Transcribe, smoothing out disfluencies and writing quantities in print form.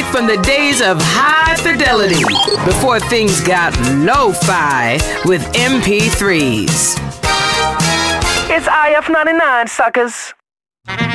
music from the days of high fidelity, before things got lo-fi with MP3s. It's IF99, suckers.